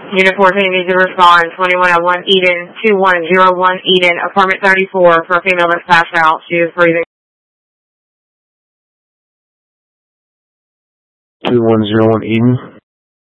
Unit 14 needs to respond. 2101 Eden, 2101 Eden, apartment 34 for a female that's passed out. She is breathing. 2101 Eden.